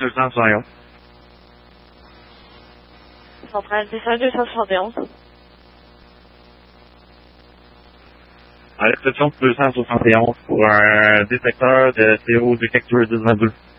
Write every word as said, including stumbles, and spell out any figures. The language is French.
deux cent soixante et onze. Centrale descend deux cent soixante et onze. À l'exception de deux cent soixante et onze pour un détecteur de C O détecteur dix-neuf deux.